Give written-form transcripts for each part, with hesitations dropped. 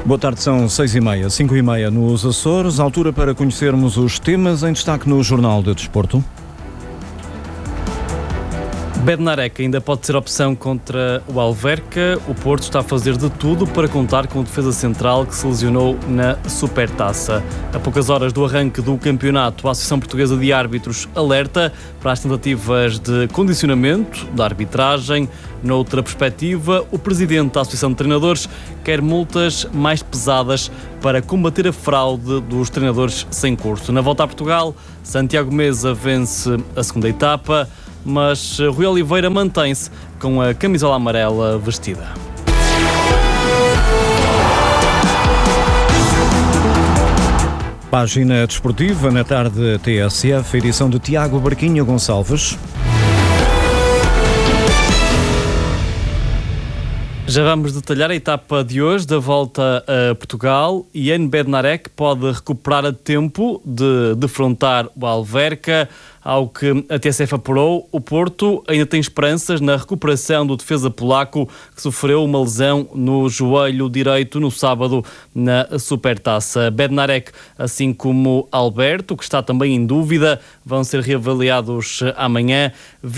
Boa tarde, são 6h30, 5h30 nos Açores, altura para conhecermos os temas em destaque no Jornal de Desporto. Bednarek ainda pode ser opção contra o Alverca. O Porto está a fazer de tudo para contar com o defesa central que se lesionou na Supertaça. A poucas horas do arranque do campeonato, a Associação Portuguesa de Árbitros alerta para as tentativas de condicionamento da arbitragem. Noutra perspectiva, o presidente da Associação de Treinadores quer multas mais pesadas para combater a fraude dos treinadores sem curso. Na volta a Portugal, Santiago Mesa vence a segunda etapa, mas Rui Oliveira mantém-se com a camisola amarela vestida. Página desportiva na tarde TSF, edição de Tiago Barquinho Gonçalves. Já vamos detalhar a etapa de hoje da volta a Portugal. Jan Bednarek pode recuperar a tempo de defrontar o Alverca. Ao que a TSF apurou, o Porto ainda tem esperanças na recuperação do defesa polaco que sofreu uma lesão no joelho direito no sábado na Supertaça. Bednarek, assim como Alberto, que está também em dúvida, vão ser reavaliados amanhã,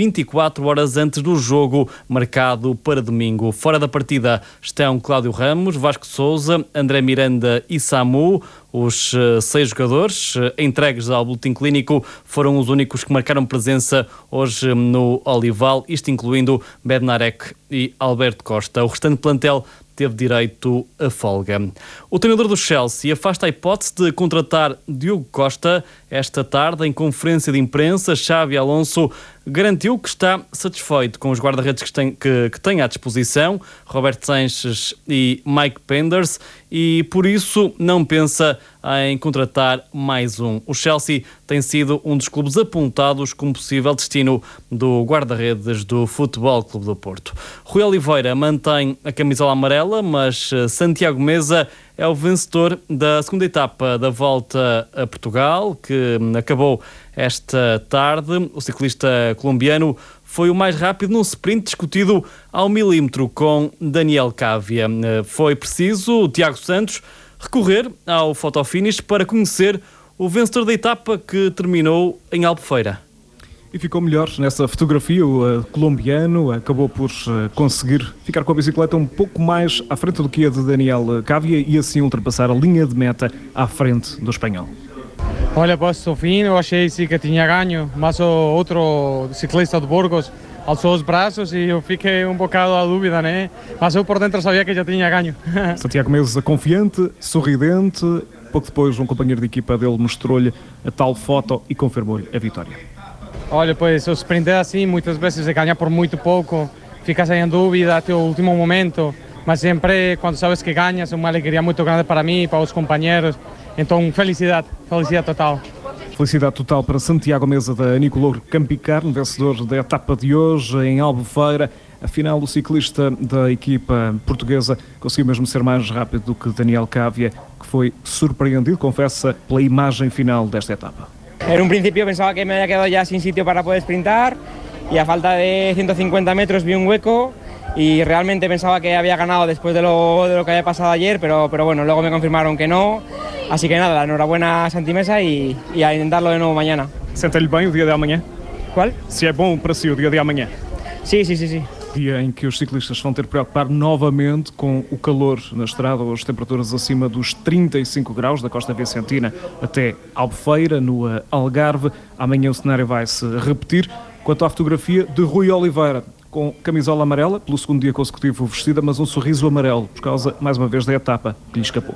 24 horas antes do jogo marcado para domingo. Fora da partida estão Cláudio Ramos, Vasco Sousa, André Miranda e Samu. Os 6 jogadores entregues ao boletim clínico foram os únicos que marcaram presença hoje no Olival, isto incluindo Bednarek e Alberto Costa. O restante plantel teve direito a folga. O treinador do Chelsea afasta a hipótese de contratar Diogo Costa. Esta tarde, em conferência de imprensa, Xabi Alonso garantiu que está satisfeito com os guarda-redes que tem à disposição, Roberto Sanches e Mike Penders, e por isso não pensa em contratar mais um. O Chelsea tem sido um dos clubes apontados como possível destino do guarda-redes do Futebol Clube do Porto. Rui Oliveira mantém a camisola amarela, mas Santiago Mesa é o vencedor da segunda etapa da volta a Portugal, que acabou esta tarde. O ciclista colombiano foi o mais rápido num sprint discutido ao milímetro com Daniel Cávia. Foi preciso o Tiago Santos recorrer ao fotofinish para conhecer o vencedor da etapa, que terminou em Albufeira. E ficou melhor nessa fotografia. O colombiano acabou por conseguir ficar com a bicicleta um pouco mais à frente do que a de Daniel Cávia e assim ultrapassar a linha de meta à frente do espanhol. Olha, pois ao fim eu achei sim que tinha ganho, mas o outro ciclista de Burgos alçou os braços e eu fiquei um bocado à dúvida, né? Mas eu por dentro sabia que já tinha ganho. Santiago Mesa confiante, sorridente. Pouco depois um companheiro de equipa dele mostrou-lhe a tal foto e confirmou-lhe a vitória. Olha, pois o sprint é assim, muitas vezes se ganha por muito pouco, ficas aí em dúvida até o último momento, mas sempre quando sabes que ganhas é uma alegria muito grande para mim e para os companheiros, então felicidade total. Felicidade total para Santiago Mesa da Nicolor Campicarne, vencedor da etapa de hoje em Albufeira. Afinal, o ciclista da equipa portuguesa conseguiu mesmo ser mais rápido do que Daniel Cávia, que foi surpreendido, confessa, pela imagem final desta etapa. En un principio pensaba que me había quedado ya sin sitio para poder sprintar y a falta de 150 metros vi un hueco y realmente pensaba que había ganado después de lo que había pasado ayer, pero bueno, luego me confirmaron que no, así que nada, enhorabuena a Santi Mesa y a intentarlo de nuevo mañana. Sente-lhe bem o dia de amanhã? ¿Cuál? Se é bom para si o dia de amanhã? Sí. Dia em que os ciclistas vão ter que preocupar novamente com o calor na estrada, as temperaturas acima dos 35 graus da Costa Vicentina até Albufeira, no Algarve. Amanhã o cenário vai se repetir. Quanto à fotografia de Rui Oliveira, com camisola amarela, pelo segundo dia consecutivo vestida, mas um sorriso amarelo, por causa, mais uma vez, da etapa que lhe escapou.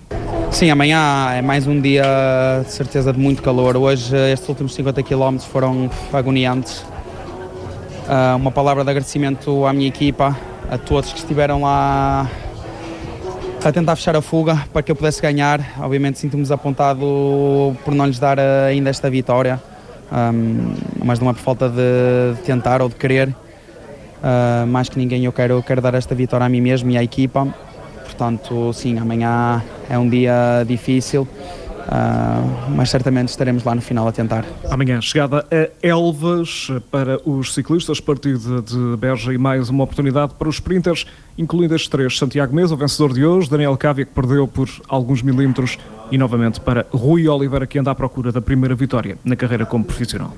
Sim, amanhã é mais um dia de certeza de muito calor. Hoje estes últimos 50 km foram agoniantes. Uma palavra de agradecimento à minha equipa, a todos que estiveram lá a tentar fechar a fuga para que eu pudesse ganhar. Obviamente sinto-me desapontado por não lhes dar ainda esta vitória, mas não é por falta de tentar ou de querer. Mais que ninguém eu quero dar esta vitória a mim mesmo e à equipa. Portanto, sim, amanhã é um dia difícil mas certamente estaremos lá no final a tentar. Amanhã, chegada a Elvas para os ciclistas, partida de Beja e mais uma oportunidade para os sprinters, incluindo estes 3. Santiago Mesa, o vencedor de hoje, Daniel Cávia, que perdeu por alguns milímetros, e novamente para Rui Oliveira, que anda à procura da primeira vitória na carreira como profissional.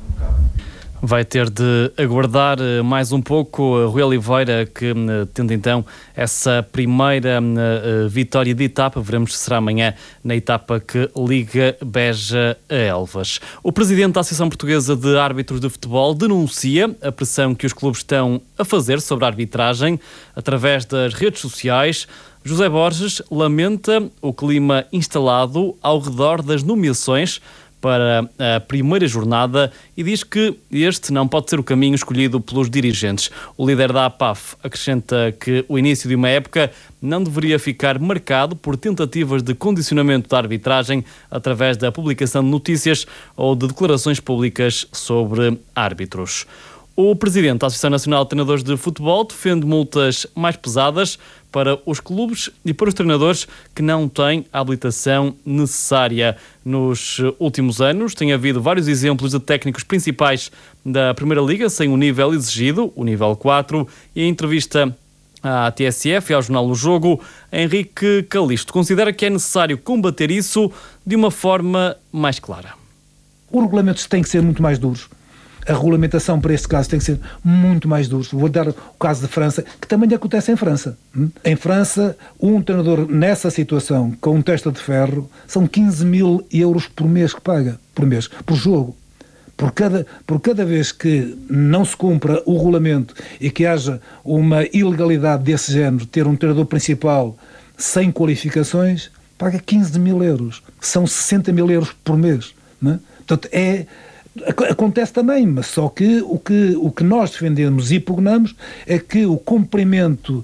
Vai ter de aguardar mais um pouco Rui Oliveira, que tendo então essa primeira vitória de etapa. Veremos se será amanhã na etapa que liga Beja a Elvas. O presidente da Associação Portuguesa de Árbitros de Futebol denuncia a pressão que os clubes estão a fazer sobre a arbitragem através das redes sociais. José Borges lamenta o clima instalado ao redor das nomeações para a primeira jornada e diz que este não pode ser o caminho escolhido pelos dirigentes. O líder da APAF acrescenta que o início de uma época não deveria ficar marcado por tentativas de condicionamento da arbitragem através da publicação de notícias ou de declarações públicas sobre árbitros. O presidente da Associação Nacional de Treinadores de Futebol defende multas mais pesadas para os clubes e para os treinadores que não têm a habilitação necessária. Nos últimos anos tem havido vários exemplos de técnicos principais da Primeira Liga sem o nível exigido, o nível 4, e em entrevista à TSF e ao jornal O Jogo, Henrique Calisto considera que é necessário combater isso de uma forma mais clara. Os regulamentos têm que ser muito mais duros. A regulamentação para este caso tem que ser muito mais dura. Vou dar o caso de França, que também acontece em França. Em França, um treinador nessa situação, com um testa de ferro, são 15 mil euros por mês que paga, por jogo. Por cada vez que não se cumpra o regulamento e que haja uma ilegalidade desse género, ter um treinador principal sem qualificações, paga 15 mil euros. São 60 mil euros por mês. Não é? Portanto, acontece também, mas só que o que nós defendemos e pugnamos é que o cumprimento,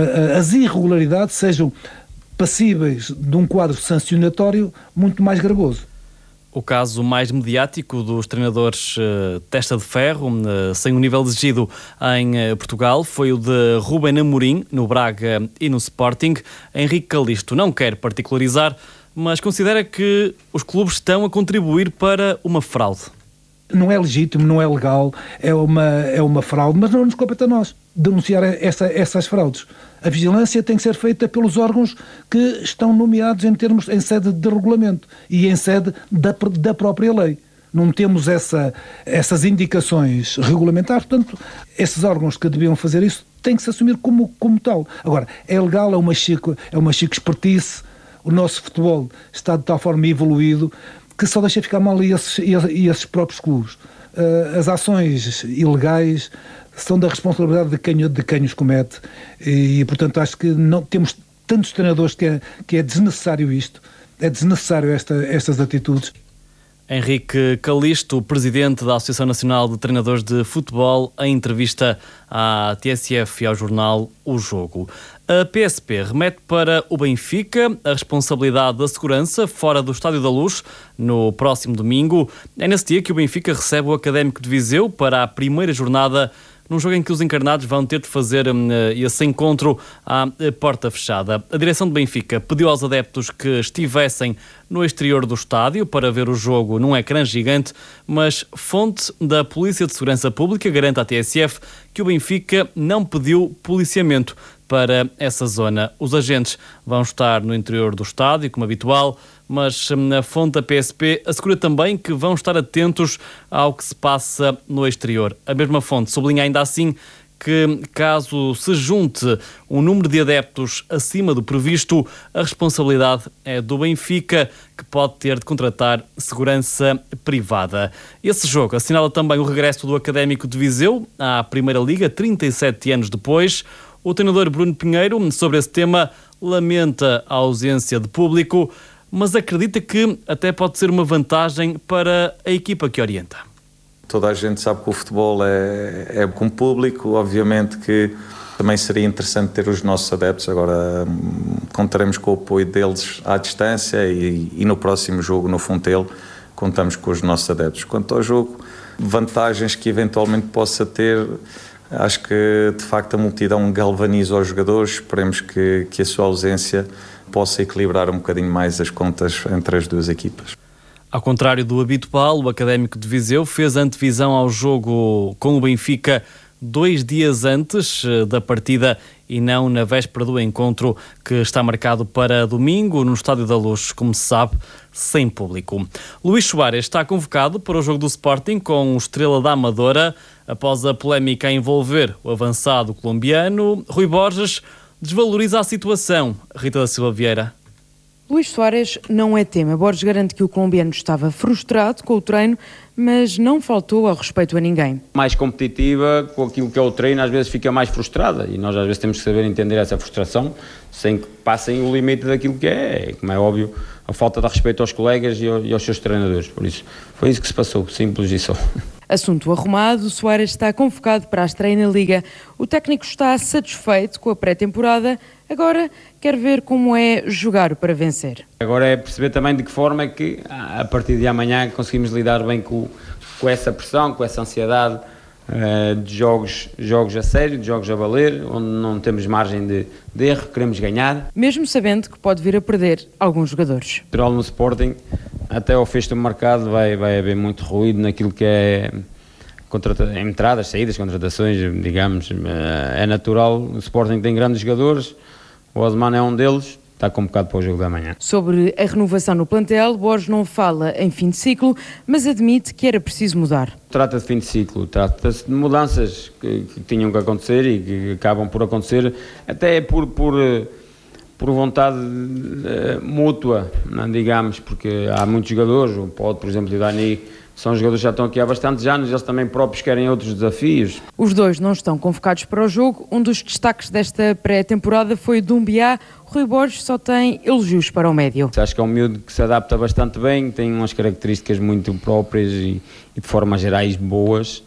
as irregularidades sejam passíveis de um quadro sancionatório muito mais gravoso. O caso mais mediático dos treinadores testa de ferro, sem o nível exigido em Portugal, foi o de Rubén Amorim, no Braga e no Sporting. Henrique Calisto não quer particularizar, mas considera que os clubes estão a contribuir para uma fraude. Não é legítimo, não é legal, é uma fraude, mas não nos compete a nós denunciar essas fraudes. A vigilância tem que ser feita pelos órgãos que estão nomeados em sede de regulamento e em sede da própria lei. Não temos essas indicações regulamentares, portanto, esses órgãos que deviam fazer isso têm que se assumir como tal. Agora, é legal, é uma chique expertise, o nosso futebol está de tal forma evoluído que só deixa ficar mal esses próprios clubes. As ações ilegais são da responsabilidade de quem os comete e, portanto, acho que não temos tantos treinadores que é desnecessário isto, é desnecessário estas atitudes. Henrique Calisto, presidente da Associação Nacional de Treinadores de Futebol, em entrevista à TSF e ao jornal O Jogo. A PSP remete para o Benfica a responsabilidade da segurança fora do Estádio da Luz no próximo domingo. É nesse dia que o Benfica recebe o Académico de Viseu para a primeira jornada, num jogo em que os encarnados vão ter de fazer esse encontro à porta fechada. A direção do Benfica pediu aos adeptos que estivessem no exterior do estádio para ver o jogo num ecrã gigante, mas fonte da Polícia de Segurança Pública garante à TSF que o Benfica não pediu policiamento para essa zona. Os agentes vão estar no interior do estádio, como habitual, mas a fonte da PSP assegura também que vão estar atentos ao que se passa no exterior. A mesma fonte sublinha ainda assim que, caso se junte um número de adeptos acima do previsto, a responsabilidade é do Benfica, que pode ter de contratar segurança privada. Esse jogo assinala também o regresso do Académico de Viseu à Primeira Liga, 37 anos depois. O treinador Bruno Pinheiro, sobre esse tema, lamenta a ausência de público, mas acredita que até pode ser uma vantagem para a equipa que orienta. Toda a gente sabe que o futebol é com público, obviamente que também seria interessante ter os nossos adeptos, agora contaremos com o apoio deles à distância e no próximo jogo no Fontelo contamos com os nossos adeptos. Quanto ao jogo, vantagens que eventualmente possa ter, acho que de facto a multidão galvaniza os jogadores, esperemos que a sua ausência possa equilibrar um bocadinho mais as contas entre as duas equipas. Ao contrário do habitual, o Académico de Viseu fez antevisão ao jogo com o Benfica 2 dias antes da partida e não na véspera do encontro, que está marcado para domingo no Estádio da Luz, como se sabe, sem público. Luís Soares está convocado para o jogo do Sporting com o Estrela da Amadora. Após a polémica a envolver o avançado colombiano, Rui Borges desvaloriza a situação. Rita da Silva Vieira. Luís Soares não é tema. Borges garante que o colombiano estava frustrado com o treino, mas não faltou ao respeito a ninguém. Mais competitiva com aquilo que é o treino, às vezes fica mais frustrada e nós às vezes temos que saber entender essa frustração sem que passem o limite daquilo que é, como é óbvio, a falta de respeito aos colegas e aos seus treinadores. Por isso, foi isso que se passou, simples e só. Assunto arrumado, Soares está convocado para a estreia na Liga. O técnico está satisfeito com a pré-temporada, agora quer ver como é jogar para vencer. Agora é perceber também de que forma é que a partir de amanhã conseguimos lidar bem com essa pressão, com essa ansiedade de jogos a sério, de jogos a valer, onde não temos margem de erro, queremos ganhar. Mesmo sabendo que pode vir a perder alguns jogadores. No Sporting, até ao fecho do mercado vai haver muito ruído naquilo que é entradas, saídas, contratações, digamos. É natural, o Sporting tem grandes jogadores, o Osman é um deles, está convocado para o jogo da manhã. Sobre a renovação no plantel, Borges não fala em fim de ciclo, mas admite que era preciso mudar. Trata-se de fim de ciclo, trata-se de mudanças que tinham que acontecer e que acabam por acontecer, até por vontade mútua, digamos, porque há muitos jogadores, o Paulo, por exemplo, e o Dani, são jogadores que já estão aqui há bastantes anos, eles também próprios querem outros desafios. Os dois não estão convocados para o jogo. Um dos destaques desta pré-temporada foi Doumbia. Rui Borges só tem elogios para o médio. Acho que é um miúdo que se adapta bastante bem, tem umas características muito próprias e de formas gerais boas.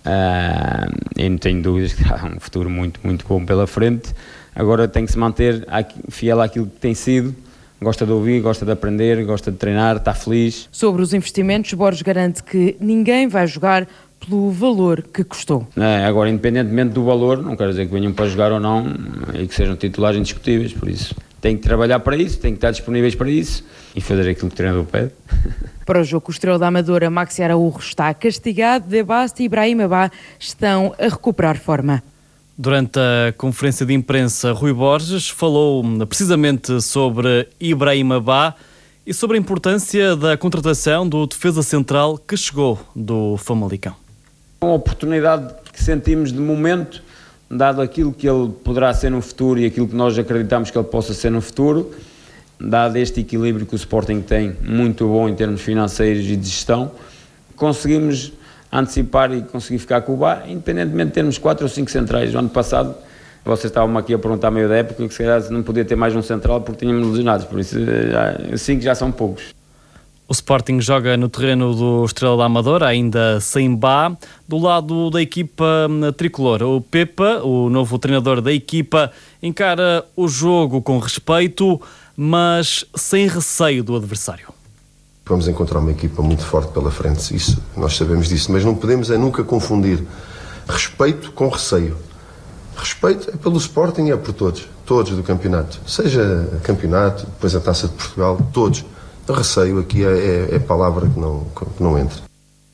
E não tenho dúvidas que há um futuro muito, muito bom pela frente. Agora tem que se manter fiel àquilo que tem sido. Gosta de ouvir, gosta de aprender, gosta de treinar, está feliz. Sobre os investimentos, Borges garante que ninguém vai jogar pelo valor que custou. Agora, independentemente do valor, não quero dizer que venham para jogar ou não e que sejam titulares indiscutíveis, por isso tem que trabalhar para isso, tem que estar disponíveis para isso e fazer aquilo que o treinador pede. Para o jogo com o Estrela da Amadora, Maxi Araújo está castigado, De Bast e Ibrahim Abá estão a recuperar forma. Durante a conferência de imprensa, Rui Borges falou precisamente sobre Ibrahim Abá e sobre a importância da contratação do defesa central que chegou do Famalicão. Uma oportunidade que sentimos de momento, dado aquilo que ele poderá ser no futuro e aquilo que nós acreditamos que ele possa ser no futuro, dado este equilíbrio que o Sporting tem, muito bom em termos financeiros e de gestão, conseguimos antecipar e conseguir ficar com o Bá, independentemente de termos 4 ou 5 centrais. O ano passado, vocês estavam aqui a perguntar meio da época que se calhar não podia ter mais um central porque tínhamos lesionados, por isso 5 já são poucos. O Sporting joga no terreno do Estrela da Amadora, ainda sem Bá, do lado da equipa tricolor. O Pepa, o novo treinador da equipa, encara o jogo com respeito, mas sem receio do adversário. Vamos encontrar uma equipa muito forte pela frente, isso, nós sabemos disso, mas não podemos nunca confundir respeito com receio. Respeito é pelo Sporting e é por todos do campeonato, seja campeonato, depois a Taça de Portugal, todos. O receio aqui é palavra que não entra.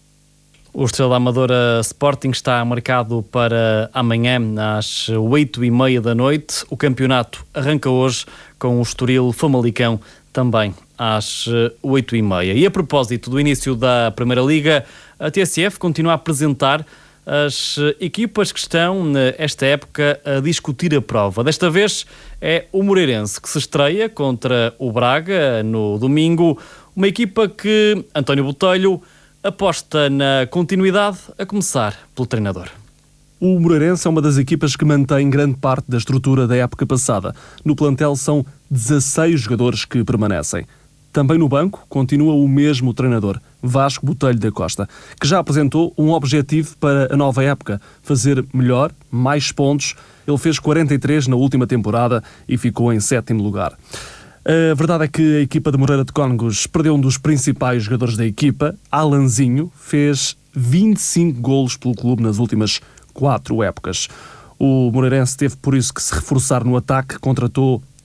O Estrela da Amadora Sporting está marcado para amanhã às 8h30 da noite. O campeonato arranca hoje com o Estoril Famalicão também às 8h30. E a propósito do início da Primeira Liga, a TSF continua a apresentar as equipas que estão, nesta época, a discutir a prova. Desta vez é o Moreirense que se estreia contra o Braga no domingo. Uma equipa que António Botelho aposta na continuidade, a começar pelo treinador. O Moreirense é uma das equipas que mantém grande parte da estrutura da época passada. No plantel são 16 jogadores que permanecem. Também no banco continua o mesmo treinador, Vasco Botelho da Costa, que já apresentou um objetivo para a nova época, fazer melhor, mais pontos. Ele fez 43 na última temporada e ficou em 7º lugar. A verdade é que a equipa de Moreira de Cónegos perdeu um dos principais jogadores da equipa, Alanzinho, fez 25 golos pelo clube nas últimas 4 épocas. O Moreirense teve por isso que se reforçar no ataque, contratou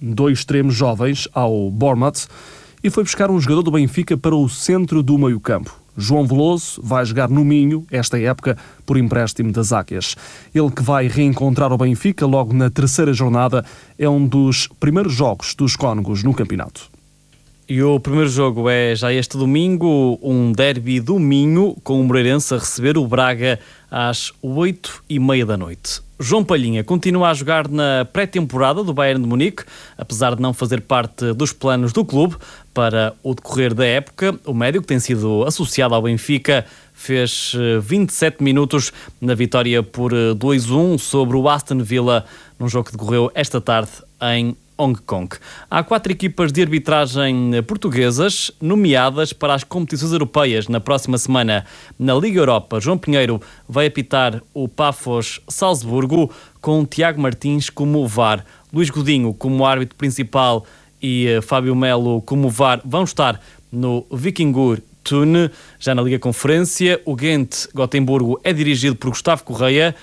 2 extremos jovens ao Bournemouth e foi buscar um jogador do Benfica para o centro do meio-campo. João Veloso vai jogar no Minho, esta época, por empréstimo das Águias. Ele que vai reencontrar o Benfica logo na 3ª jornada, é um dos primeiros jogos dos cónegos no campeonato. E o primeiro jogo é já este domingo, um derby do Minho, com o Moreirense a receber o Braga às 20h30 da noite. João Palhinha continua a jogar na pré-temporada do Bayern de Munique, apesar de não fazer parte dos planos do clube para o decorrer da época. O médio, que tem sido associado ao Benfica, fez 27 minutos na vitória por 2-1 sobre o Aston Villa, num jogo que decorreu esta tarde em Hong Kong. Há 4 equipas de arbitragem portuguesas nomeadas para as competições europeias na próxima semana. Na Liga Europa, João Pinheiro vai apitar o Pafos Salzburgo com Tiago Martins como VAR. Luís Godinho como árbitro principal e Fábio Melo como VAR vão estar no Vikingur Thun. Já na Liga Conferência, o Ghent Gotemburgo é dirigido por Gustavo Correia.